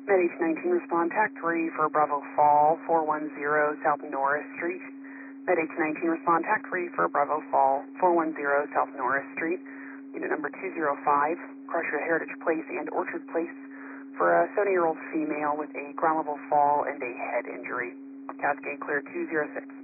Med H19 respond TAC 3 for Bravo Fall 410 South Norris Street. Med H19 respond TAC 3 for Bravo Fall 410 South Norris Street. Unit number 205, Crusher Heritage Place and Orchard Place for a 70-year-old female with a ground level fall and a head injury. Cascade clear 206.